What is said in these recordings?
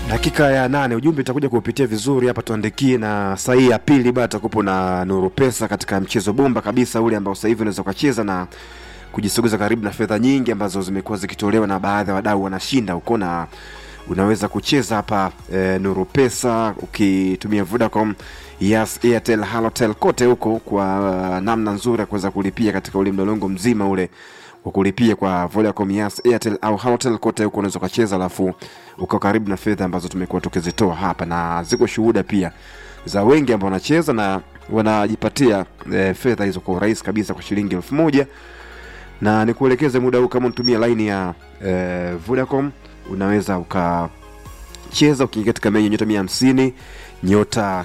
Dakika ya 8 ujumbe itakuja kuupitia vizuri hapa, tuandikie na sahihi ya pili bado takupo na Nuru Pesa katika mchezo bomba kabisa ule ambao sasa hivi unaweza kucheza na kujisogeza karibu na fedha nyingi ambazo zimekuwa zikitolewa na baadhi ya wadau wanashinda huko, na unaweza kucheza hapa Nuru Pesa ukitumia Vodacom, Yas, Airtel, Halotel kote huko kwa namna nzuri ya kuweza kulipia katika ule mlolongo mzima ule kwa kulipia kwa Vodacom, Yas, Airtel au Halotel kote huko unaweza kucheza, alafu uko karibu na fedha ambazo tumekuwa tukizitoa hapa, na ziko shuhuda pia za wengi ambao wanacheza na wanajipatia fedha hizo kwa urahisi kabisa kwa shilingi 1000. Na nikuelekeze muda huu, kama unatumia line ya Vodacom unaweza ukacheza ukiingia katika menu nyota 150 nyota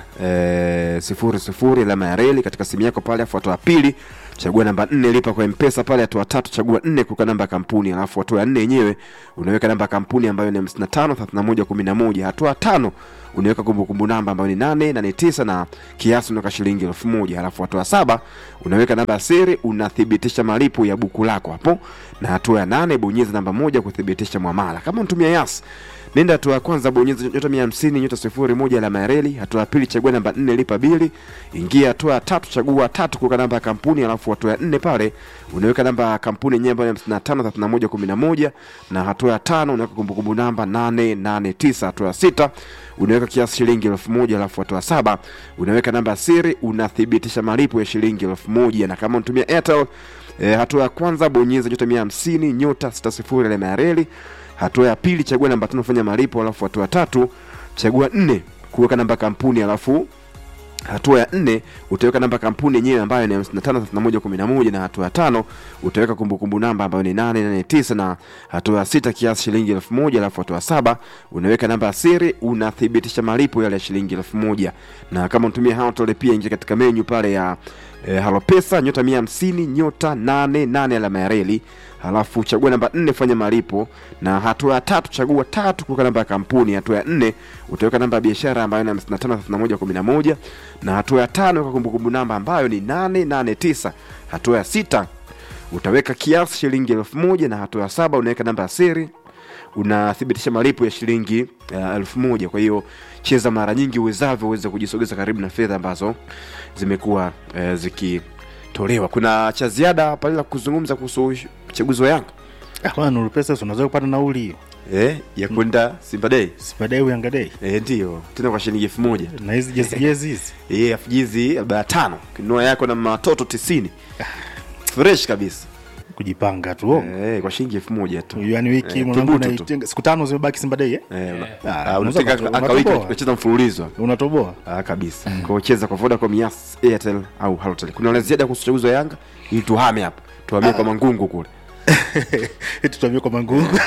00 alama ya reli katika simu yako pale, afu hatua pili chagua namba 4 lipa kwa M-Pesa pale, hatua 3 chagua 4 kuweka namba ya kampuni, alafu hatua ya 4 yenyewe unaweka namba ya kampuni ambayo ni 553111, hatua 5 unaweka kumbukumbu namba ambayo ni 889 na kiasi unaweka shilingi 1000, alafu hatua 7 unaweka namba ya siri, unathibitisha malipo ya buku lako hapo, na hatua ya 8 bonyeza namba 1 kuthibitisha muamala. Kama unatumia Yas, nenda hatua ya kwanza bonyeza nyota 150 nyota 01 alama ya reli, hatua ya pili chagua namba 4 lipa bili, ingia hatua ya 3 chagua 3 kuweka namba ya kampuni, alafu hatua ya 4 pale unaweka namba ya kampuni yenyewe ambayo ni 553111, na hatua ya 5 unaweka kumbukumbu namba 889, hatua ya 6 unaweka kiasi shilingi 1000, alafu hatua ya 7 unaweka namba ya siri, unathibitisha malipo ya shilingi 1000. Na kama unatumia Airtel, hatua ya kwanza bonyeza nyota 150 nyota 60 alama ya reli, hatua ya pili chagua namba 5 fanya malipo, alafu hatua ya 3 chagua 4 kuweka namba kampuni, alafu hatua ya 4 utaweka namba kampuni yenyewe ambayo ni 553111, na hatua ya 5 utaweka kumbukumbu namba ambayo ni 889, na hatua ya 6 kiasi shilingi 1000, alafu hatua ya 7 unaweka namba ya siri, unathibitisha malipo yale ya shilingi 1000. Na kama unatumia Halotel pia ingia katika menu pale ya Halo Pesa nyota 150 nyota 88 alama ya reli, halafu chagua namba 4 fanya malipo, na hatua ya 3 chagua 3 kuweka namba ya kampuni, hatua ya 4 utaweka namba ya biashara ambayo ni 553111, na hatua ya 5 weka kumbukumbu namba ambayo ni 889, hatua ya 6 utaweka kiasi shilingi 1000, na hatua ya 7 unaweka namba ya siri, unathibitisha malipo ya shilingi 1000. Kwa hiyo cheza mara nyingi uwezavyo uweze kujisogeza karibu na fedha ambazo zimekuwa zikitolewa. Kuna cha ziada pale la kuzungumza kuhusu uchaguzi wa Yanga? Kwa Nuru Pesa unaweza kupata nauli hiyo ya kwenda Simba Day Yanga Day, ndio tena kwa shilingi 1000. Na hizi jezi hizi jezi 45 kinua yako na matoto 90 fresh kabisa, kujipanga tu kwa shilingi 1000 tu. Yaani wiki mwanangu na siku 5 zimebaki Simba Day unataka akawiki kucheza mfululizo unatoboa kabisa. Kwa kucheza kwa Vodacom, Yas, Airtel au Halotel. Kuna la ziada kuhusu uchaguzi wa Yanga ili tuhame hapa tuhamie kwa Mangungu kule tutamie kwa Mangungu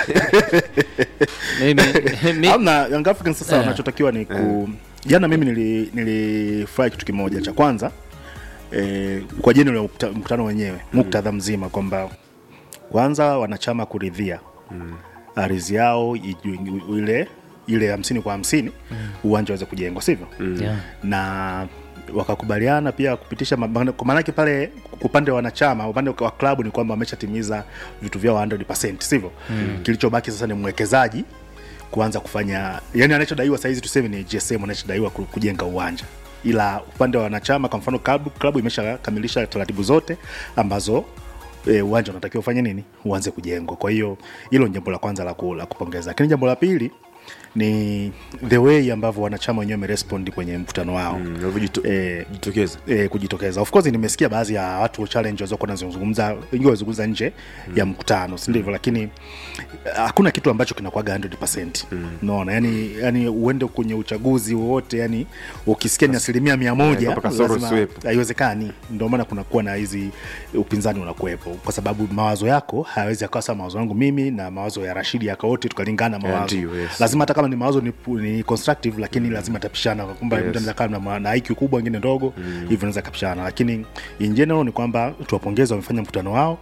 mimi hamna Young Africans sasa wanachotakiwa ni jana mimi nilifurahi kitu kimoja cha kwanza kwa jeni la mkutano wenyewe, muktadha mzima kwamba kwanza wanachama kuridhia ardhi yao ile 50 kwa 50 uwanja waweze kujengwa, sivyo? Na wakakubaliana pia kupitisha kwa maana yake pale upande wa wanachama, upande wa klabu ni kwamba wameshatimiza vitu vyao 100%, sivyo? Kilichobaki sasa ni mwekezaji kuanza kufanya, yani anachodaiwa sasa hizi tuseme ni GSM anachodaiwa kujenga uwanja, ila upande wa wanachama kwa mfano klabu imeshakamilisha taratibu zote ambazo uwanja unatakiwa ufanye nini, uanze kujengwa. Kwa hiyo hilo ni jambo la kwanza la kupongeza. Lakini jambo la pili ni the way ambavyo wanachama wenyewe wamerespond kwenye mkutano wao, kujitokeza. Of course nimesikia baadhi ya watu challenge wazoko wanazungumza, wengine wazungumza nje ya mkutano, si ndivyo? Lakini hakuna kitu ambacho kinakuwa 100%. Unaona, yani uende kwenye uchaguzi wote, yani ukisikia ni 100% lazima haiwezekani. Ndio maana kunakuwa na hizi upinzani unakuepo, kwa sababu mawazo yako hayawezi akawa sawa mawazo yangu mimi na mawazo ya Rashidi yako, wote tukalingana mawazo. Lazima hata kama ni mawazo ni constructive, lakini lazima tapishana, kwamba mtu anaweza kama na IQ kubwa nyingine ndogo hivyo anaweza kapishana. Lakini in general ni kwamba tuwapongeze, wamefanya mkutano wao,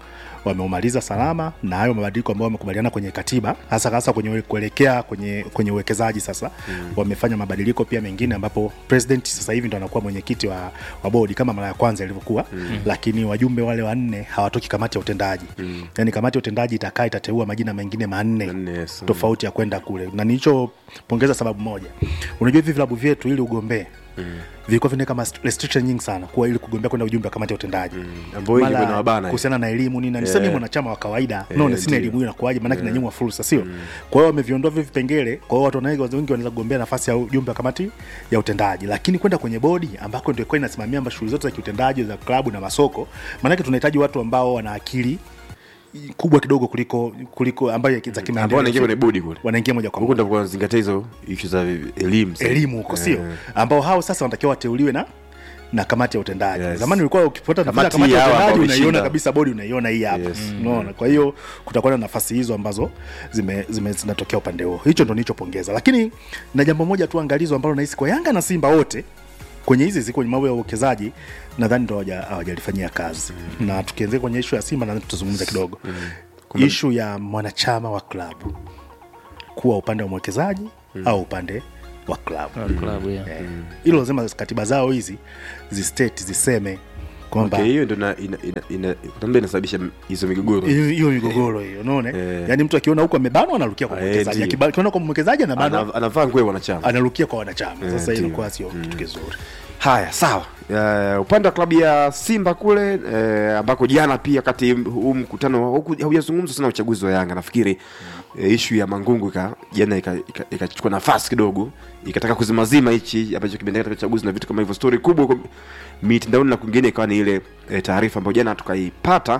wameumaliza salama, na hayo mabadiliko ambayo wamekubaliana kwenye katiba hasa kwenye kuelekea kwenye uwekezaji sasa wamefanya mabadiliko pia mengine ambapo president sasa hivi ndo anakuwa mwenyekiti wa bodi kama mara ya kwanza ilivyokuwa, lakini wajumbe wale 4 hawatoki kamati ya utendaji. Yani kamati ya utendaji itateua majina mengine 4 tofauti ya kwenda kule. Na nilichopongeza sababu moja, unajua hivi vilabu vyetu ili ugombee vilikuwa vinaweka restriction nyingi sana kwa ili kugombea kwenda ujumbe wa kamati ya utendaji ambao hivi kuna wabana kuhusiana na elimu nini, na niseme mwanachama wa kawaida no sina elimu hiyo inakuaje, maana kinanyimwa fursa, sio? Kwa hiyo wameviondoa vile vipengele, kwa hiyo watu wengi wanaweza kugombea nafasi ya ujumbe wa kamati ya utendaji, lakini kwenda kwenye bodi ambako ndio kwa inasimamia shughuli zote za kiutendaji za klabu na masoko, maana tunahitaji watu ambao wana akili kubwa kidogo kuliko ambayo za kimaendeleo, ambao wanaingia kwenye bodi kule, wanaingia moja kwa moja huko ndio kuzingatia hizo issues za elimu huko, sio? Ambao hao sasa wanatakiwa wateuliwe na kamati ya utendaji. Zamani ulikuwa ukifuata kamati ya utendaji unaiona kabisa bodi, unaiona hii hapa, unaona. Kwa hiyo kutakuwa na nafasi hizo ambazo zinatokea upande huo. Hicho ndio nilichopongeza, lakini na jambo moja tu angalizo ambalo nahisi kwa Yanga na Simba wote kwenye hizi ziko kwenye mambo ya uwekezaji, nadhani ndo hawajalifanyia kazi. Na tukianzia kwenye issue ya Simba, nadhani tutazungumza kidogo issue ya mwanachama wa klabu kuwa upande wa mwekezaji au upande wa klabu. Hilo lazima katiba zao hizi ziseme kwamba hiyo ndio inasababisha hizo migogoro. Hiyo migogoro hiyo, unaona? Yaani mtu akiona huko amebanwa analukia kwa mwekezaji, akiona kwa mwekezaji anavaa nguo ya wanachama, analukia kwa wanachama. Sasa hilo kwa sio kitu kizuri. Haya, sawa. Upande wa klabu ya Simba kule ambako jana pia kati huu mkutano haujazungumzwa sana uchaguzi wa Yanga, nafikiri issue ya Mangungu jana ikachukua nafasi kidogo, ikataka kuzimazima hichi ambacho kimeendelea katika uchaguzi na vitu kama hivyo. Story kubwa mitandaoni na kwingine ikawa ni ile taarifa ambayo jana tukaipata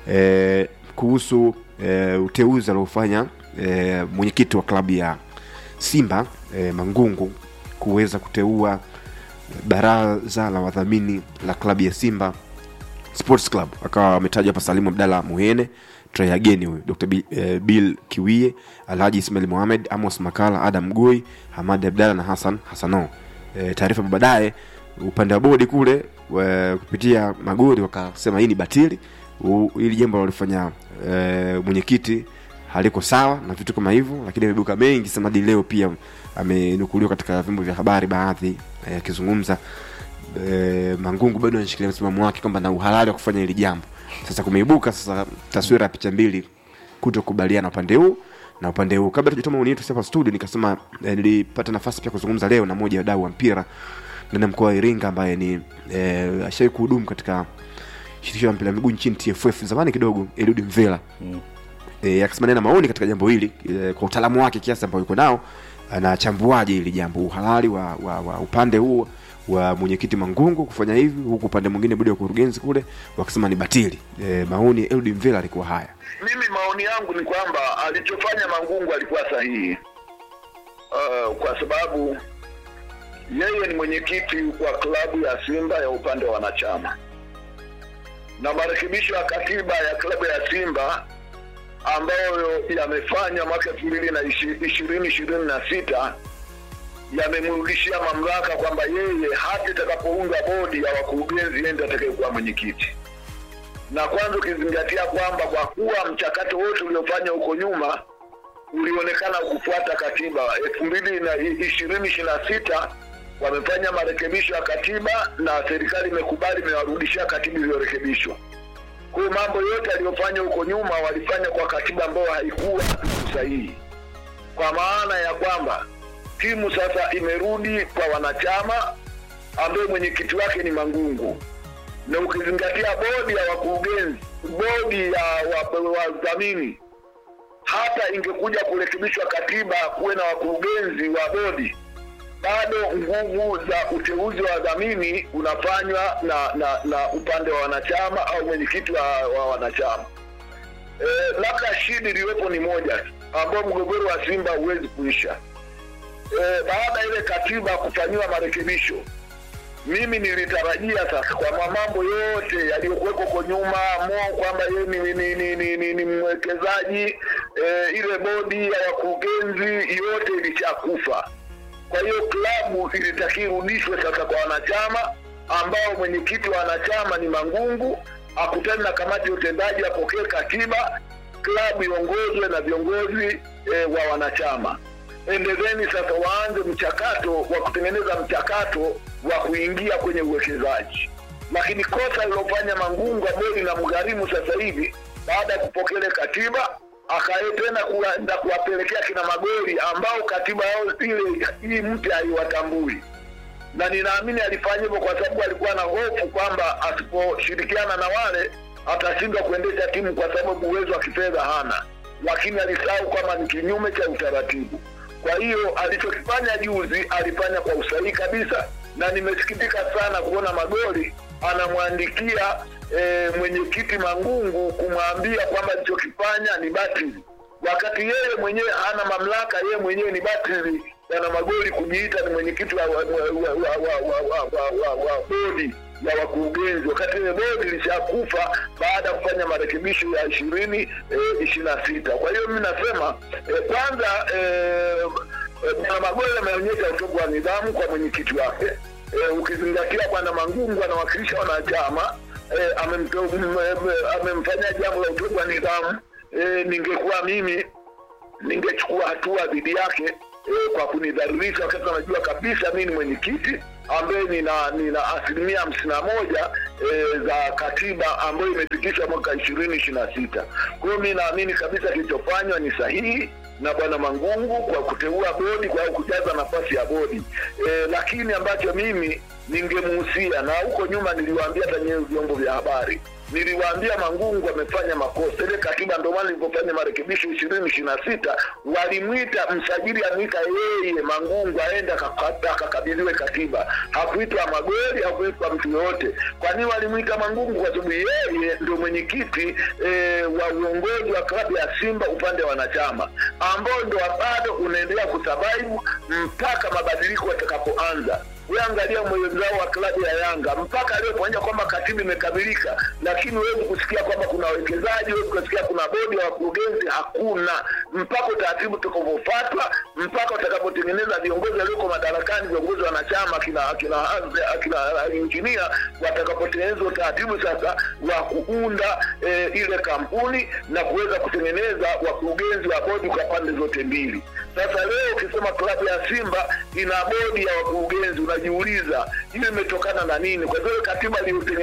kuhusu uteuzi aliofanya mwenyekiti wa klabu ya Simba Mangungu kuweza kuteua baraza la wadhamini la klabu ya Simba Sports Club. Akawa ametaja hapa Salimu Abdalla Muhene, Trey Ageni huyu, Dr. Bill Kiwie, Alhaji Ismail Mohamed, Amos Makala, Adam Goi, Hamad Abdalla na Hassan Hassano. Taarifa baadaye upande wa bodi kule kupitia Magori wakasema hii ni batili, ili jambo walifanya mwenyekiti haliko sawa na vitu kama hivyo. Lakini imebuka mengi sana hadi leo, pia amenukuliwa katika vyombo vya habari baadhi akizungumza Mangungu bado anashikilia msimamo wake kwamba na uhalali wa kufanya hili jambo. Sasa kumeibuka sasa taswira ya picha mbili, kutokubaliana upande huu na upande huu. Kabla tujitoa maoni yetu hapa studio, nikasema nilipata nafasi pia kuzungumza leo na mmoja wa wadau wa mpira ndani ya mkoa wa Iringa ambaye ni ashawahi kuhudumu katika shirikisho la mpira miguu nchini TFF zamani kidogo, Eliud Mvela. Akasema na maoni katika jambo hili kwa utaalamu wake kiasi ambao yuko nao, anachambuaje hili jambo, uhalali wa upande huu wa mwenyekiti Mangungu kufanya hivi, huku upande mwingine bodi ya kurugenzi kule wakisema ni batili. Maoni Eliud Mvela alikuwa haya. Mimi maoni yangu ni kwamba alichofanya Mangungu alikuwa sahihi, kwa sababu yeye ni mwenyekiti wa klabu ya Simba ya upande wa wanachama, na marekebisho ya katiba ya klabu ya Simba ambayo yamefanya mwaka 2026 yamemrudishia mamlaka kwamba yeye hata itakapoundwa bodi ya wakurugenzi yeye ndiye atakayekuwa mwenyekiti. Na kwanza ukizingatia kwamba kwa kuwa mchakato wote uliofanya huko nyuma ulionekana kufuata katiba, 2026 wamefanya marekebisho ya katiba na serikali imekubali, imewarudishia katiba iliyorekebishwa. Kwa hiyo mambo yote aliyofanya huko nyuma walifanya kwa katiba ambayo haikuwa sahihi, kwa maana ya kwamba timu sasa imerudi kwa wanachama ambaye mwenyekiti wake ni Mangungu. Na ukizingatia bodi ya wakurugenzi, bodi ya wadhamini, hata ingekuja kurekebishwa katiba kuwe na wakurugenzi wa bodi, bado nguvu za uteuzi wa wadhamini unafanywa na upande wa wanachama au mwenyekiti wa wanachama. Labda shida iliyopo ni moja, ambao mgogoro wa Simba huwezi kuisha. Baada ile katiba kufanywa marekebisho, mimi nilitarajia sasa kwa mambo yote yaliyokuwepo kwa nyuma kwamba yeye ni mwekezaji, ile bodi ya wakurugenzi yote ilishakufa. Kwa hiyo klabu ilitakiwa irudishwe sasa kwa wanachama, ambao mwenyekiti wa wanachama ni Mangungu akutane na kamati ya utendaji, apokee katiba, klabu iongozwe na viongozi wa wanachama. Endezeni sasa waanze mchakato wa kutengeneza mchakato wa kuingia kwenye uwekezaji. Lakini kosa lilofanya Mangungu ambalo linamgharimu sasa hivi, baada ya kupokea katiba akae tena kuenda kuwapelekea kina Magoli ambao katiba yao ile hii mpya haiwatambui. Na ninaamini alifanya hivyo kwa sababu alikuwa na hofu kwamba asiposhirikiana na wale atashindwa kuendesha timu kwa sababu uwezo wa kifedha hana. Lakini alisahau kwamba ni kinyume cha utaratibu. Kwa hiyo alichokifanya juzi alifanya kwa usahihi kabisa, na nimesikitika sana kuona Magoli anamwandikia mwenyekiti Mangungu kumwambia kwamba alichokifanya ni batili, wakati yeye mwenyewe hana mamlaka. Yeye mwenyewe ni batili na Magoli kujiita ni mwenyekiti wa bodi ya wakurugenzi, wakati ile bodi ilishakufa baada ya kufanya marekebisho ya 2026. Kwa hiyo mimi nasema kwanza Bwana Magoli ameonyesha utovu wa nidhamu kwa mwenyekiti wake. Ukizingatia Bwana Mangungu anawakilisha wanachama, amemfanya jambo la utovu wa nidhamu. Ningekuwa mimi ningechukua hatua dhidi yake kwa kunidhalilisha, wakati anajua kabisa mimi ni mwenyekiti ambaye nina 51% za katiba ambayo imepitishwa mwaka 2026. Kwa hiyo mimi naamini kabisa kilichofanywa ni sahihi na Bwana Mangungu kwa kuteua bodi, kwa kujaza nafasi ya bodi. Lakini ambacho mimi ningemuhusia, na huko nyuma niliwaambia hata nyewe vyombo vya habari, niliwaambia Mangungu amefanya makosa. Ile katiba ndio maana ilipofanya marekebisho 2026 walimuita msajili, amuita yeye Mangungu aende akakabidhiwe katiba. Hakuitwa Magoli, hakuitwa mtu yote. Kwa nini walimuita Mangungu? Kwa sababu yeye ndio mwenyekiti wa uongozi wa klabu ya Simba upande wa wanachama, ambao ndio bado unaendelea kusurvive mpaka mabadiliko yatakapoanza. Wewe angalia mwenzao wa klabu ya Yanga mpaka leo kuonyesha kwamba katiba imekamilika, lakini wewe kusikia kwamba kuna wawekezaji, wewe kusikia kuna bodi ya wakurugenzi, hakuna. Mpaka utaratibu utakapofuatwa, mpaka utakapotengeneza viongozi walioko madarakani, viongozi wanachama akina engineer watakapotengeneza utaratibu sasa wa kuunda ile kampuni na kuweza kutengeneza wakurugenzi wa bodi kwa pande zote mbili. Sasa leo ukisema klabu ya Simba ina bodi ya wakurugenzi, unajiuliza hiyo imetokana na nini? Kwa sababu katiba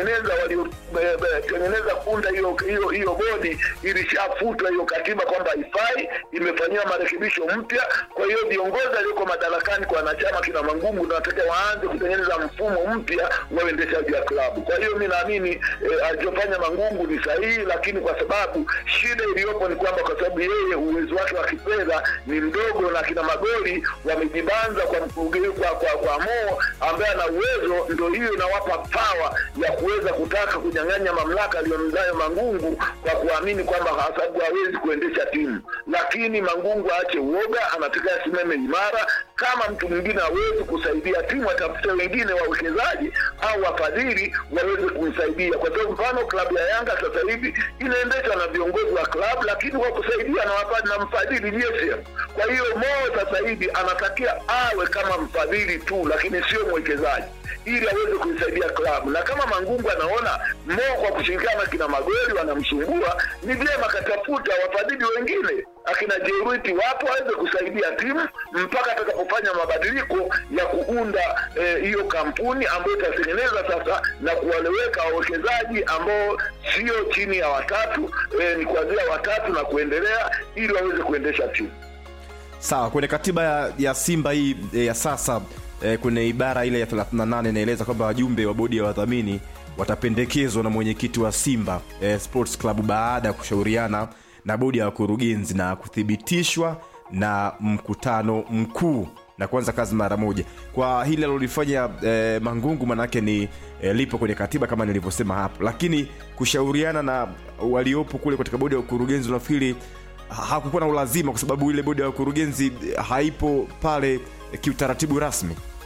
waliotengeneza kuunda hiyo bodi ilishafutwa hiyo katiba kwamba haifai, imefanywa marekebisho mpya. Kwa hiyo viongozi walioko madarakani kwa wanachama kina Mangungu wanataka waanze kutengeneza mfumo mpya wa uendeshaji wa klabu. Kwa hiyo mimi naamini alichofanya Mangungu ni sahihi, lakini kwa sababu shida iliyopo ni kwamba kwa sababu yeye uwezo wake wa kifedha ni mdogo na kina Magoli wamejibanza kwa mkurugenzi kwa Mo ambaye ana uwezo, ndio hiyo inawapa power ya kuweza kutaka kunyang'anya mamlaka aliyomzayo Mangungu kwa kuamini kwamba sababu hawezi kuendesha timu. Lakini Mangungu aache uoga, anataka asimame imara. Kama mtu mwingine hawezi kusaidia timu, atafute wengine wawekezaji au wafadhili waweze kumsaidia. Kwa sababu mfano klabu ya Yanga sasa hivi inaendeshwa na viongozi wa klabu, lakini wa kusaidia na mfadhili JSM. Kwa hiyo Mo sasa hivi anatakia awe kama mfadhili tu, lakini sio mwekezaji, ili aweze kuisaidia klabu. Na kama Mangungu anaona Mo kwa kushirikiana kina Magoli wanamsumbua, ni vyema katafuta wafadhili wengine, akina Jeruiti wapo aweze kusaidia timu mpaka atakapofanya mabadiliko ya kuunda hiyo kampuni ambayo itatengeneza sasa na kuwaleweka wawekezaji ambao sio chini ya watatu, ni kuanzia watatu na kuendelea, ili waweze kuendesha timu. Sawa, kwenye katiba ya Simba hii ya sasa kwenye ibara ile ya 38 inaeleza kwamba wajumbe wa bodi ya wadhamini watapendekezwa na mwenyekiti wa Simba Sports Club baada ya kushauriana na bodi ya wakurugenzi na kuthibitishwa na mkutano mkuu na kuanza kazi mara moja. Kwa hili alilofanya Mangungu manake ni lipo kwenye katiba kama nilivyosema hapo, lakini kushauriana na waliopo kule katika bodi ya wakurugenzi nafikiri hakukuwa na ulazima, kwa sababu ile bodi ya wakurugenzi haipo pale kiutaratibu rasmi.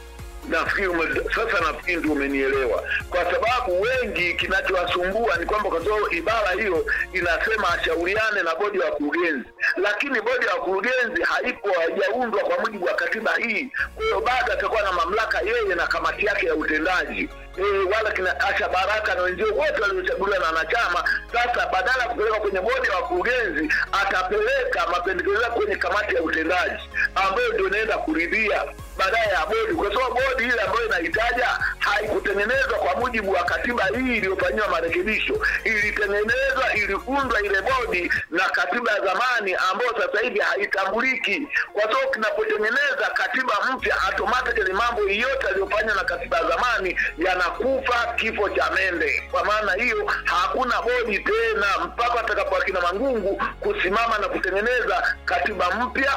Nafikiri ndio umenielewa, kwa sababu wengi kinachowasumbua ni kwamba kwa sababu ibara hiyo inasema ashauriane na bodi ya wakurugenzi, lakini bodi ya wakurugenzi haijaundwa kwa mujibu wa katiba hii. Kwa hiyo bado atakuwa na mamlaka yeye na kamati yake ya utendaji. Wala kina Asha Baraka na wenzao wote waliochaguliwa na wanachama. Sasa badala ya kupeleka kwenye bodi ya wakurugenzi, atapeleka mapendekezo kwenye kamati ya utendaji ambayo ndio inaenda kuridhia baadaye ya bodi, kwa sababu bodi ile ambayo inahitaja haikutengenezwa kwa mujibu wa katiba hii iliyofanywa marekebisho. Iliundwa ile bodi na katiba ya zamani ambayo sasa hivi haitambuliki, kwa sababu kinapotengeneza katiba mpya automatically mambo yote yaliyofanywa na katiba ya zamani yanakufa kifo cha mende. Kwa maana hiyo hakuna bodi tena mpaka atakapoakina Mangungu kusimama na kutengeneza katiba mpya,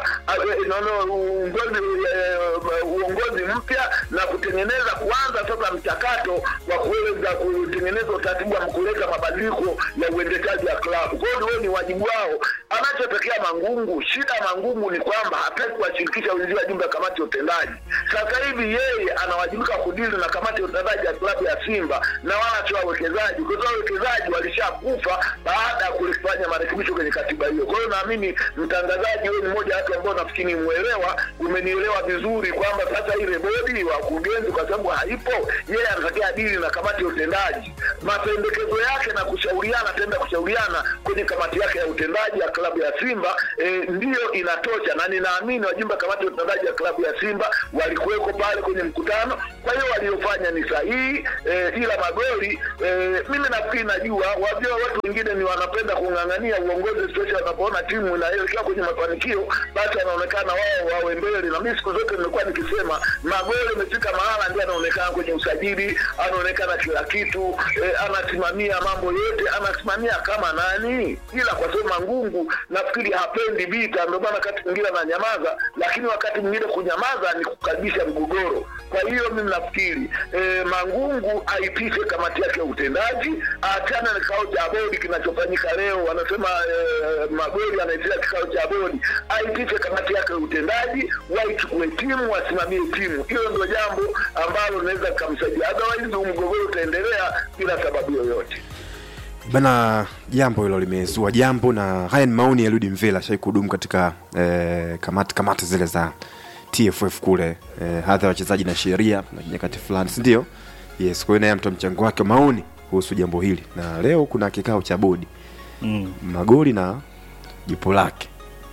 uongozi mpya na kutengeneza kuanza sasa mchakato wa kuweza kutengeneza utaratibu wa kuleta mabadiliko ya uendeshaji wa klabu. Kwa hiyo ni wajibu wao. Anachotokea Mangungu, shida Mangungu ni kwamba hataki kuwashirikisha wenzake wa jumbe ya kamati ya utendaji. Sasa hivi yeye anawajibika kudili na kamati ya utendaji ya klabu ya Simba na wala sio wawekezaji, kwa sababu wawekezaji walishakufa baada ya kulifanya marekebisho kwenye katiba hiyo. Kwa hiyo naamini mtangazaji, wewe ni mmoja watu ambao nafikiri umenielewa vizuri kwamba sasa ile bodi wa kurugenzi kwa sababu haipo, yeye anatakia dili na kamati ya utendaji. Mapendekezo yake na kushauriana tenda kushauriana kwenye kamati yake ya utendaji ya klabu ya Simba ndio inatosha, na ninaamini wajumbe kamati ya utendaji ya klabu ya Simba walikuweko pale kwenye mkutano. Kwa hiyo waliofanya ni sahihi, ila magoli mimi nafikiri najua watu wengine ni wanapenda kungangania uongozi, special wanapoona timu inaelekea kwenye mafanikio basi anaonekana wao wawe mbele. Na mimi siku zote nimekuwa nikisema magoli imefika mahala ndio anaonekana kwenye usajili, anaonekana kila kitu, anasimamia mambo yote, anasimamia kama nani. Ila kwa sababu Mangungu nafikiri hapendi vita, ndio maana wakati mwingine ananyamaza, lakini wakati mwingine kunyamaza ni kukaribisha mgogoro. Kwa hiyo mimi nafikiri Mangungu aipishe kamati yake ya utendaji, achana na kikao cha bodi kinachofanyika leo. Wanasema magoli anaitisha kikao cha bodi, aipishe kamati yake ya utendaji, waichukue timu, wasimamie timu. Hilo ndio jambo ambalo linaweza kumsaidia, otherwise mgogoro utaendelea bila sababu yoyote. Bana, jambo hilo limezua jambo, na haya ni maoni ya Ludi Mvela, shai kudumu katika kamati zile za TFF kule, hadha wachezaji na sheria na nyakati fulani, si ndio? Yes, kwa hiyo naye mtoa mchango wake maoni kuhusu jambo hili. Na leo kuna kikao cha bodi. Magoli na jipo lake.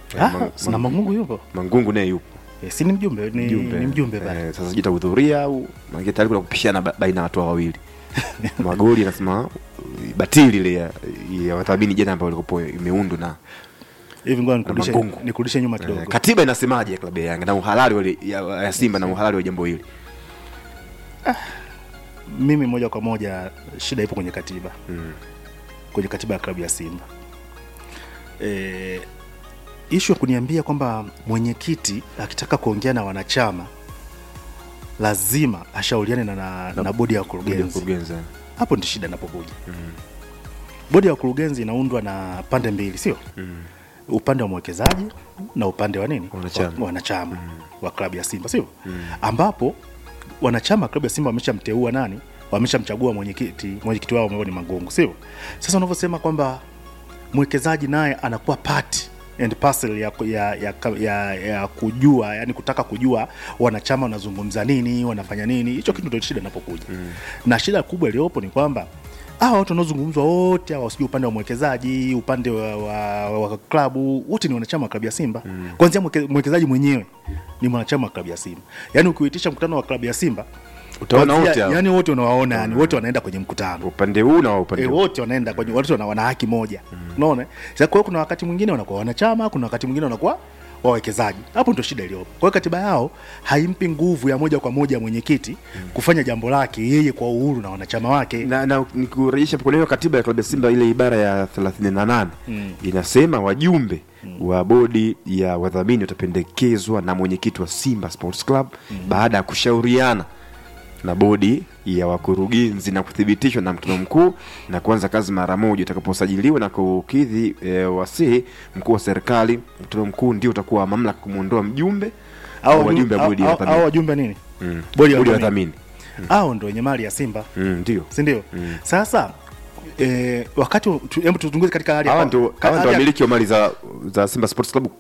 Na Mangungu yupo. Mangungu naye yupo. Si ni mjumbe, ni mjumbe bali. Sasa jitahudhuria au mangi tayari kuna kupishana baina ya watu wawili. Magoli nasema batili ile ya wathabini jana ambayo ilikuwa imeundwa na hivi. Ngoja nikurudishe nyuma kidogo. Katiba inasemaje klabu ya Yanga na uhalali ya Simba na uhalali wa jambo hili? Mimi moja kwa moja shida ipo kwenye katiba. Kwenye katiba ya klabu ya Simba. Issue kuniambia kwamba mwenyekiti akitaka kuongea na wanachama lazima ashauriane na bodi ya wakurugenzi. Hapo ndio shida inapokuja. Bodi ya wakurugenzi inaundwa na pande mbili, sio? Upande wa mwekezaji na upande wa nini? Wanachama wa klabu ya Simba, sio? Ambapo wanachama wa klabu ya Simba wameshamteua nani? Wameshamchagua mwenyekiti wao ambao ni Mangungu, sio? Sasa unavyosema kwamba mwekezaji naye anakuwa part and parcel ya kujua, yani kutaka kujua wanachama wanazungumza nini, wanafanya nini, hicho kitu ndio shida inapokuja. Na shida kubwa iliyopo ni kwamba watu wanaozungumzwa wote wasije upande wa mwekezaji, upande wa klabu, wote ni wanachama wa klabu ya Simba. Kwanza mwekezaji mwenyewe ni mwanachama wa klabu ya Simba. Yani ukiitisha mkutano wa klabu ya Simba utaona wote, yani wote unawaona, yani wote wanaenda kwenye mkutano. Upande huu na upande wote wanaenda kwenye, wote wana haki moja. Unaona? Sasa kwa hiyo kuna wakati mwingine wanakuwa wanachama, kuna wakati mwingine wanakuwa wawekezaji. Hapo ndio shida iliyopo. Kwa hiyo katiba yao haimpi nguvu ya moja kwa moja mwenyekiti kufanya jambo lake yeye kwa uhuru na wanachama wake. Na nikurejesha kwa leo katiba ya klabu ya Simba ile ibara ya 38 inasema wajumbe wa bodi ya wadhamini watapendekezwa na mwenyekiti wa Simba Sports Club baada ya kushauriana na bodi ya wakurugenzi na kuthibitishwa na mkutano mkuu na kuanza kazi mara moja utakaposajiliwa na kukidhi wasihi mkuu wa serikali. Mkutano mkuu ndio utakuwa mamlaka kumuondoa mjumbe au wajumbe wa bodi ya wadhamini. Au wajumbe nini? Bodi ya wadhamini. Hao ndio wenye mali ya Simba. Ndio. Si ndio? Sasa wakati hebu tuzunguze katika hali hawa ndio wamiliki wa mali za Simba Sports Club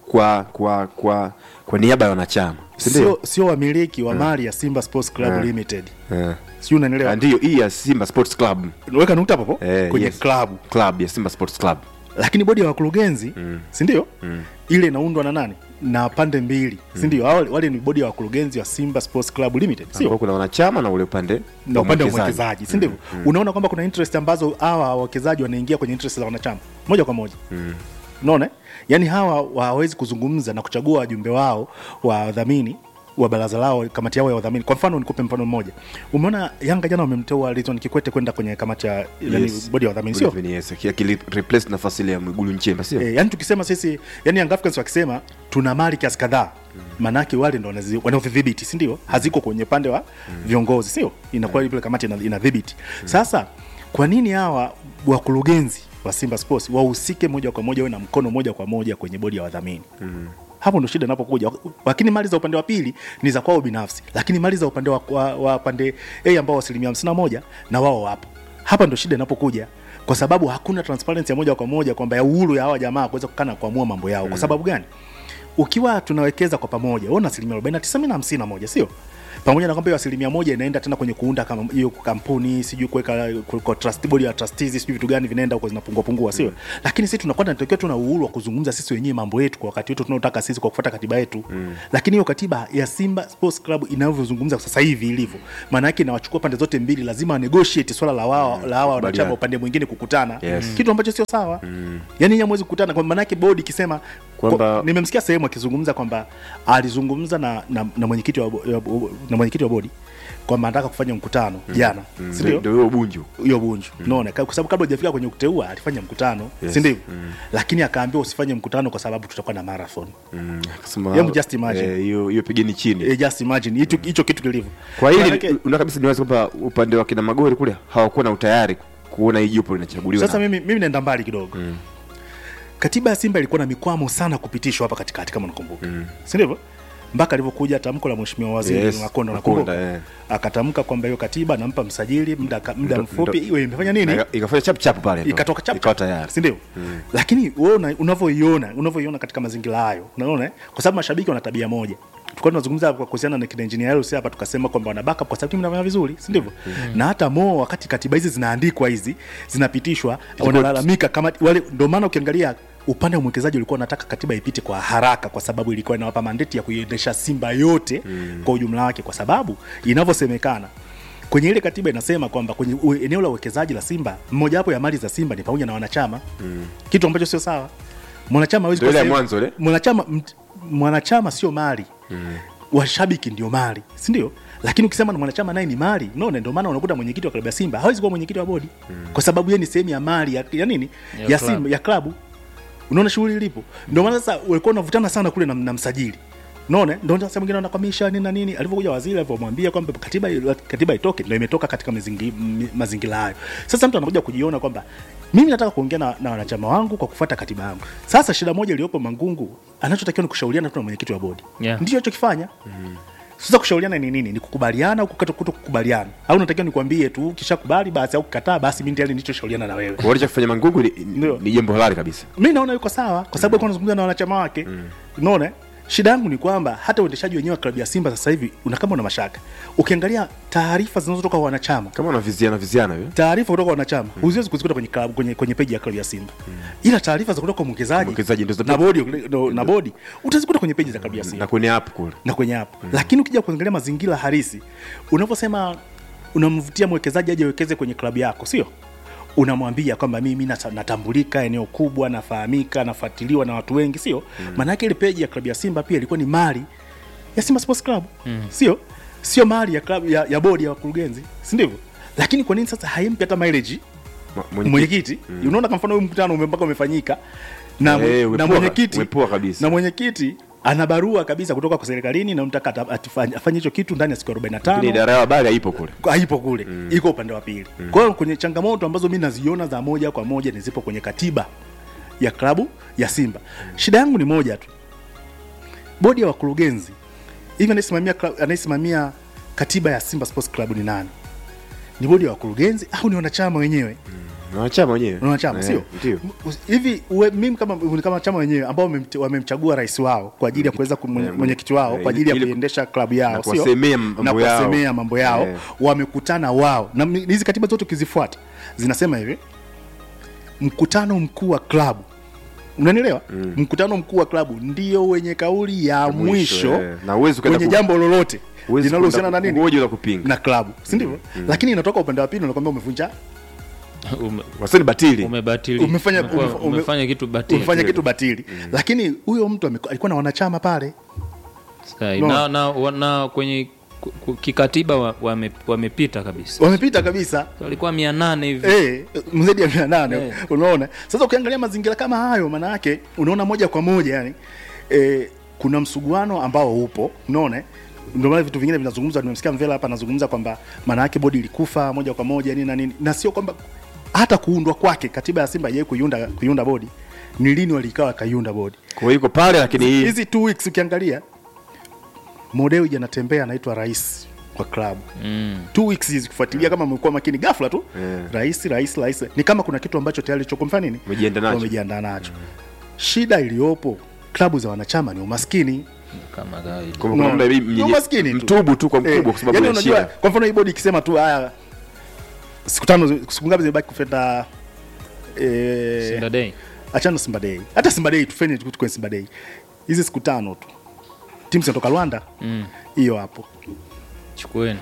kwa niaba ya wanachama. Sio wamiliki wa mali ya Simba Sports Club Limited. Sio, unanielewa? Ndio hii ya Simba Sports Club. Weka nukta hapo kwenye club ya Simba Sports Club. Lakini bodi ya wakurugenzi, si ndio? Ile inaundwa na nani? Na pande mbili, si ndio? Wale ni bodi ya wakurugenzi wa Simba Sports Club Limited, sio? Kuna wanachama na ule upande wa mwekezaji, si ndivyo? Unaona kwamba kuna interest ambazo hawa wawekezaji wanaingia kwenye interest za wanachama moja kwa moja. Unaona? Yaani hawa hawawezi kuzungumza na kuchagua wajumbe wao wa wadhamini wa baraza lao, kamati yao ya wadhamini. Kwa mfano nikupe mfano mmoja. Umeona Yanga jana wamemtoa Rizwan Kikwete kwenda kwenye kamati ya bodi ya wadhamini, sio? Yes, akili replace nafasi ile ya Mwigulu Nchemba, sio? Yaani tukisema sisi, yaani Young Africans wakisema tuna mali kiasi kadhaa, maana yake wale ndio wanaodhibiti, si ndio? Haziko kwenye pande wa viongozi, sio? Inakuwa ile kamati inadhibiti. Sasa kwa nini hawa wakurugenzi wa Simba Sports wahusike moja kwa moja, wawe na mkono moja kwa moja kwenye bodi ya wadhamini? Hapo ndo shida inapokuja. Lakini mali za upande wa pili ni za kwao binafsi, lakini mali za upande wa pande ambao 51% na wao wapo. Hapa ndo shida inapokuja, kwa sababu hakuna transparency ya moja kwa moja kwamba ya uhuru ya hawa jamaa kuweza kukana kuamua mambo yao. Kwa sababu gani? Ukiwa tunawekeza kwa pamoja, wewe una 49 mimi na 51, sio? Pamoja na kwamba hiyo 1% inaenda tena kwenye kuunda kama hiyo kampuni, sijui kuweka kwa trust board ya trustees, sijui vitu gani vinaenda huko zinapungua, sio? Lakini sisi tunakuwa tunatakiwa tuna uhuru wa kuzungumza sisi wenyewe mambo yetu kwa wakati wetu tunaotaka sisi kwa kufuata katiba yetu. Lakini hiyo katiba ya Simba Sports Club inavyozungumza sasa hivi ilivyo, maana yake inawachukua pande zote mbili, lazima negotiate swala la wao wanachama upande mwingine kukutana. Kitu ambacho sio sawa. Yaani nyinyi mwezi kukutana, kwa maana yake bodi ikisema kwamba nimemsikia sehemu akizungumza kwamba alizungumza na mwenyekiti wa bodi kwamba anataka kufanya mkutano jana, si ndio? Ndio hiyo bunju. Unaona, kwa sababu kabla hajafika kwenye kuteua alifanya mkutano, si ndio? Lakini akaambiwa usifanye mkutano kwa sababu tutakuwa na marathon. Hebu just imagine. Hiyo pigeni chini. Just imagine hicho kitu kilivyo. Kwa hili unaona kabisa ni wazi kwamba upande wa kina Magori kule hawakuwa na utayari kuona hii jopo linachaguliwa. Sasa mimi naenda mbali kidogo. Katiba ya Simba ilikuwa na mikwamo sana kupitishwa hapa katikati kama unakumbuka. Si ndivyo? Mpaka alivyokuja tamko la mheshimiwa waziri Makonda nakumbuka, akatamka kwamba hiyo katiba nampa msajili muda mfupi iwe imefanya nini, ikafanya chap pale, ikatoka chap tayari, si ndio? Lakini wewe unavyoiona katika mazingira hayo, unaona kwa sababu mashabiki wana tabia moja. Tulikuwa tunazungumza kwa kuhusiana na kile engineer Hersi hapa, tukasema kwamba wana backup kwa sababu timu inafanya vizuri, si ndivyo? Na hata wakati katiba hizi zinaandikwa, hizi zinapitishwa, wanalalamika kama wale. Ndio maana ukiangalia upande wa mwekezaji ulikuwa unataka katiba ipite kwa haraka, kwa sababu ilikuwa inawapa mandate ya kuiendesha Simba yote kwa ujumla wake, kwa sababu inavyosemekana kwenye ile katiba inasema kwamba kwenye eneo la uwekezaji la Simba, mmoja wapo ya mali za Simba ni pamoja na wanachama. Kitu ambacho sio sawa. Mwanachama hawezi kusema mwanachama sio mali. Washabiki ndio mali, si ndio? Lakini ukisema na mwanachama naye ni mali, unaona, ndio maana unakuta mwenyekiti wa klabu ya Simba hawezi kuwa mwenyekiti wa bodi, kwa sababu yeye ni sehemu ya mali ya nini? Ya Simba, ya klabu. Unaona shughuli ilipo. Ndio maana sasa walikuwa wanavutana sana kule na msajili. Unaona? Ndio sasa mwingine anakwamisha nini na nini. Alipokuja waziri alipomwambia kwamba katiba itoke, ndio imetoka katika mazingira hayo. Sasa mtu anakuja kujiona kwamba mimi nataka kuongea na wanachama wangu kwa kufuata katiba yangu. Sasa shida moja iliyopo Mangungu, anachotakiwa ni kushauriana tu na mwenyekiti wa bodi. Ndio alichokifanya. Sasa kushauriana ni nini? Ni kukubaliana au kukubaliana? Au unatakiwa nikwambie tu kisha kubali basi au kukataa basi mimi ndiye nilichoshauriana na wewe. Walichofanya Mangungu ni jambo halali kabisa. Mimi naona yuko sawa kwa sababu alikuwa anazungumza na wanachama wake. Unaona? Shida yangu ni kwamba hata uendeshaji wenyewe wa klabu ya Simba sasa hivi una mashaka. Ukiangalia taarifa zinazotoka kwa wanachama, kama unaviziana hiyo. Taarifa kutoka kwa wanachama huwezi kuzikuta kwenye klabu kwenye page ya klabu ya Simba. Ila taarifa za kutoka kwa mwekezaji na bodi utazikuta kwenye page za klabu ya Simba. Na kwenye app kule. Lakini ukija kuangalia mazingira halisi, unaposema unamvutia mwekezaji aje wekeze kwenye klabu yako, sio? Unamwambia kwamba mimi natambulika eneo kubwa, nafahamika, nafuatiliwa na watu wengi, sio? Maana yake ile page ya klabu ya Simba pia ilikuwa ni mali ya Simba Sports Club, sio mali ya klabu ya bodi ya wakurugenzi, si ndivyo? Lakini kwa nini sasa haimpi hata mileage mwenyekiti? Unaona kwa mfano huyu mkutano mpaka umefanyika na mwenyekiti ana barua kabisa kutoka kwa serikalini na mtaka afanye hicho kitu ndani ya siku 45. Lakini idara ya habari haipo kule. Haipo kule. Iko upande wa pili. Kwa hiyo kwenye changamoto ambazo mimi naziona za moja kwa moja nizipo kwenye katiba ya klabu ya Simba. Shida yangu ni moja tu. Bodi ya wakurugenzi hivi anayesimamia katiba ya Simba Sports Club ni nani? Ni bodi ya wakurugenzi au ni wanachama wenyewe? Wanachama wenyewe. Wanachama sio? Ndio. Hivi mimi kama wanachama wenyewe ambao wamemchagua rais wao kwa ajili ya kuweza mwenyekiti wao kwa ajili ya kuendesha klabu yao, sio? Na kusemea mambo yao, wamekutana wao. Na hizi katiba zote ukizifuata zinasema hivi: mkutano mkuu wa klabu, unanielewa? Mkutano mkuu wa klabu ndio wenye kauli ya mwisho na uwezo kwenye jambo lolote linalohusiana na nini? Ngoja la kupinga na klabu, si ndivyo? Lakini inatoka upande wa pili unakwambia umevunja waseni batili. Umefanya kitu batili. Lakini huyo mtu alikuwa na wanachama pale. Na kwenye kikatiba wamepita kabisa. Wamepita kabisa. Walikuwa 800 hivi. Mzidi ya 800. Unaona? Sasa ukiangalia mazingira kama hayo, maana yake unaona moja kwa moja yani kuna msuguano ambao upo, unaona? Ndio maana vitu vingine vinazungumzwa. Nimemsikia Mvela hapa anazungumza kwamba maana yake bodi ilikufa moja kwa moja nini na nini. Na sio kwamba hata kuundwa kwake katiba ya Simba yeye kuiunda bodi. Ni lini walikawa kaiunda bodi? Kwa hiyo iko pale, lakini hizi 2 weeks ukiangalia Modeo anatembea anaitwa rais wa club. 2 weeks hizi kufuatilia kama mmekuwa makini ghafla tu. Rais. Ni kama kuna kitu ambacho tayari chokofanya nini? Wamejiandaa nacho. Shida iliyopo klabu za wanachama ni umaskini. Kama gaidi. Kwa umaskini mtubu tu kwa mkubwa kwa sababu ya shida. Kwa mfano hii bodi ikisema tu haya siku 5 siku ngapi zimebaki kufenda Simba Day. Achana Simba Day. Hata Simba Day tufanye tu kwa Simba Day. Hizi siku 5 tu. Timu zinatoka Rwanda. Hiyo hapo. Chukueni.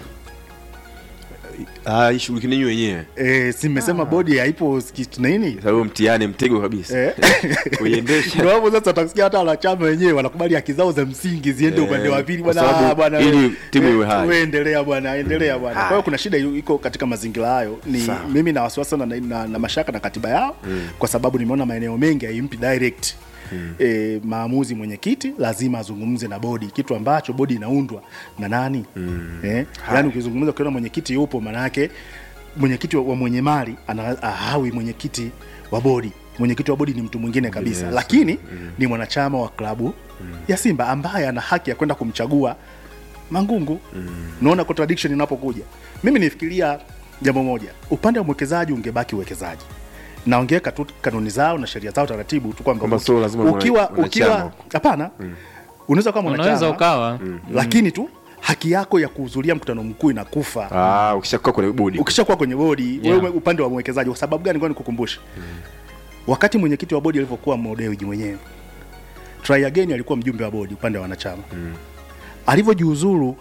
Ishughuli ninyi wenyewe. Si nimesema bodi haipo nini? Sababu mtihani mtego kabisa. Kuiendesha. Ndio hapo sasa utasikia hata wanachama wenyewe wanakubali haki zao za msingi ziende upande wa pili bwana. Ili timu iwe hai. Endelea bwana. Kwa hiyo kuna shida iko katika mazingira hayo. Ni mimi na wasiwasi na mashaka na katiba yao kwa sababu nimeona maeneo mengi haimpi direct maamuzi mwenyekiti, lazima azungumze na bodi, kitu ambacho bodi inaundwa na nani? Yani ukizungumza kwa mwenyekiti yupo, maana yake mwenyekiti wa mwenye mali hawi mwenyekiti wa bodi. Mwenyekiti wa bodi ni mtu mwingine kabisa, lakini ni mwanachama wa klabu ya Simba ambaye ana haki ya kwenda kumchagua Mangungu. Naona contradiction inapokuja. Mimi nifikiria jambo moja, upande wa mwekezaji ungebaki uwekezaji. Naongeka tu kanuni zao na sheria zao taratibu tu kwamba sio lazima ukiwa hapana, unaweza kama unaweza ukawa lakini tu haki yako ya kuhudhuria mkutano mkuu inakufa ukishakuwa kwenye bodi wewe upande wa mwekezaji. Kwa sababu gani? Ngoja nikukumbushe wakati mwenyekiti wa bodi alivyokuwa Modewiji mwenyewe, Try Again alikuwa mjumbe wa bodi upande wa wanachama. Alivyojiuzuru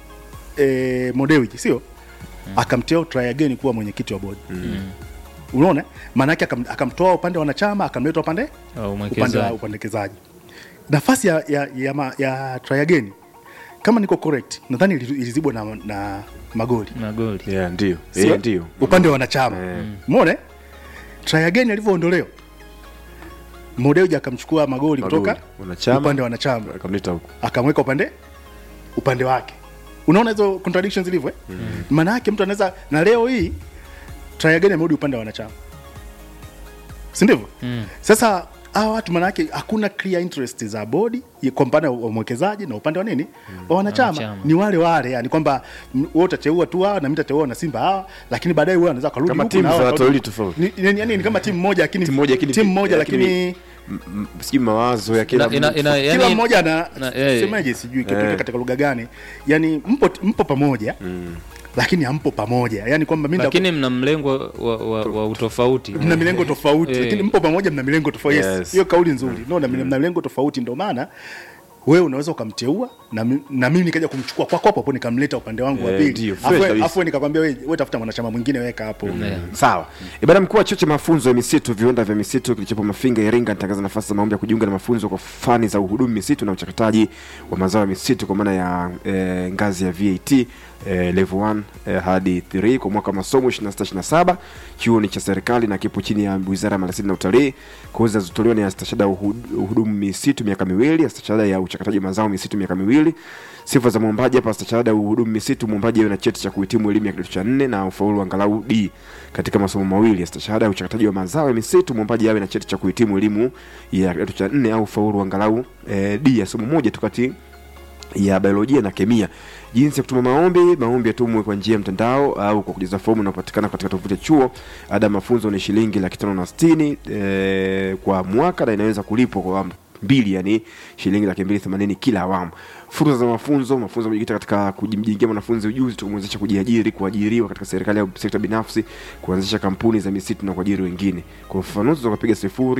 Modewiji sio akamteo Try Again kuwa mwenyekiti wa bodi. Unaona? Maana yake akamtoa upande wa wanachama akamleta upande wa upandekezaji. Nafasi ya Try Again kama niko correct nadhani ilizibwa na magoli. Ndio. Upande wa wanachama. Umeona? Try Again alivyoondolewa Modewiji akamchukua magoli kutoka upande wa wanachama akamleta huko. Akamweka upande wake. Unaona hizo contradictions zilivyo? Maana yake mtu anaweza na leo hii Try Again amerudi upande wa wanachama. Si ndivyo? Sasa hawa watu maana yake hakuna clear interest za bodi kwa upande wa mwekezaji na upande wa nini? Wa wanachama. Ni wale yani kwamba wewe utateua tu hawa na mimi nitateua na Simba hawa, lakini baadaye wewe anaweza karudi huko na hawa watu tofauti. Ni kama timu moja lakini timu moja lakini sijui mawazo ya kila mmoja na semaje sijui kitu katika lugha gani. Yani mpo pamoja. Lakini hampo pamoja. Yaani kwamba mimi lakini mna mlengo wa utofauti. Mna milengo tofauti lakini mpo pamoja, mna milengo tofauti. Yes. Hiyo kauli nzuri. Mna milengo tofauti, ndio maana wewe unaweza ukamteua na mimi nikaja kumchukua kwako hapo nikamleta upande wangu wa pili. Afu nikakwambia wewe tafuta mwanachama mwingine weka hapo. Sawa. Bwana mkuu wa chuo cha mafunzo ya misitu viwanda vya misitu kilichopo Mafinga Iringa anatangaza nafasi za maombi ya kujiunga na mafunzo kwa fani za uhudumu misitu na uchakataji wa mazao ya misitu kwa maana ya ngazi ya VAT level 1 hadi 3 kwa mwaka masomo 26-27. Chuo ni cha serikali na kipo chini ya Wizara ya Maliasili na Utalii. Kozi zinazotolewa ni stashahada ya uhudumu misitu miaka 2, stashahada ya uchakataji wa mazao misitu miaka miwili. Sifa za mwombaji hapa: stashahada ya uhudumu misitu, mwombaji awe na cheti cha kuhitimu elimu ya kidato cha 4 na ufaulu angalau D katika masomo mawili. Stashahada ya uchakataji wa mazao ya misitu, mwombaji awe na cheti cha kuhitimu elimu ya kidato cha 4 au ufaulu angalau D ya somo moja tu kati ya biolojia na kemia. Jinsi ya kutuma maombi yatumwe kwa njia ya mtandao au kwa kujaza fomu inayopatikana katika tovuti ya chuo. Ada mafunzo ni shilingi 560 kwa mwaka na inaweza kulipwa kwa awamu mbili, yani shilingi 280 kila awamu. Fursa za mafunzo yamejikita katika kujimjengea mwanafunzi ujuzi tukumwezesha kujiajiri, kuajiriwa katika serikali au sekta binafsi, kuanzisha kampuni za misitu na kuajiri wengine. Kwa ufafanuzi ukapiga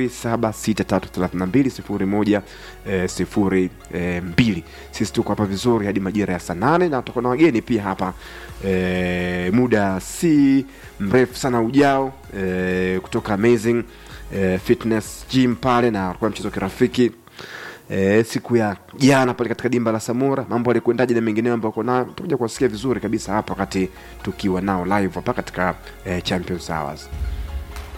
0763320102. Sisi tuko hapa vizuri hadi majira ya saa 8 na tutakuwa na wageni pia hapa muda si mrefu sana ujao kutoka Amazing Fitness Gym pale, na kwa mchezo kirafiki siku ya jana pale katika dimba la Samora. Mambo yalikwendaje na mengineo ambayo uko nayo tutakuja kuwasikia vizuri kabisa hapa wakati tukiwa nao live hapa katika Champions Hours.